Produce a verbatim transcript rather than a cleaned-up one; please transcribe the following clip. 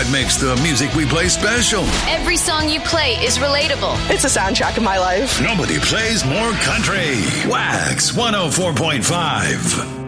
what makes the music we play special. Every song you play is relatable. It's a soundtrack of my life. Nobody plays more country. Wax one oh four point five.